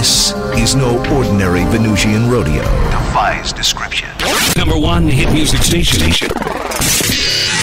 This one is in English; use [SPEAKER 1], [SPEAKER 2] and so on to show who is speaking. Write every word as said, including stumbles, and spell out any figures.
[SPEAKER 1] This is no ordinary Venusian rodeo. Defies description.
[SPEAKER 2] Number one hit music station.